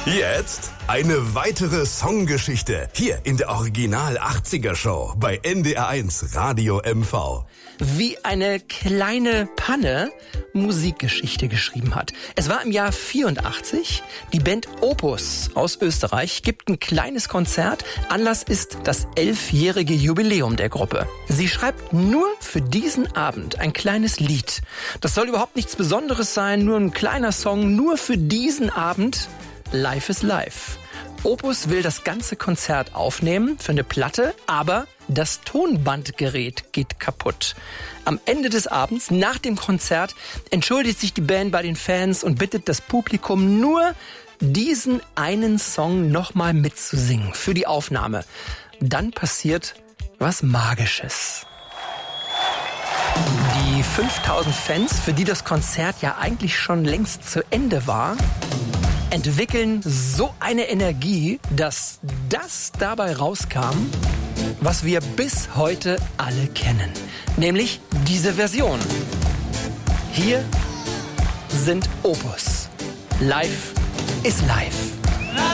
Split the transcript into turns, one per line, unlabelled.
Jetzt eine weitere Songgeschichte hier in der Original 80er Show bei NDR1 Radio MV.
Wie eine kleine Panne Musikgeschichte geschrieben hat. Es war im Jahr 84. Die Band Opus aus Österreich gibt ein kleines Konzert. Anlass ist das 11-jährige Jubiläum der Gruppe. Sie schreibt nur für diesen Abend ein kleines Lied. Das soll überhaupt nichts Besonderes sein, nur ein kleiner Song, nur für diesen Abend. Life is Life. Opus will das ganze Konzert aufnehmen für eine Platte, aber das Tonbandgerät geht kaputt. Am Ende des Abends, nach dem Konzert, entschuldigt sich die Band bei den Fans und bittet das Publikum nur, diesen einen Song nochmal mitzusingen für die Aufnahme. Dann passiert was Magisches. Die 5000 Fans, für die das Konzert ja eigentlich schon längst zu Ende war, entwickeln so eine Energie, dass das dabei rauskam, was wir bis heute alle kennen. Nämlich diese Version. Hier sind Opus. Life is Life.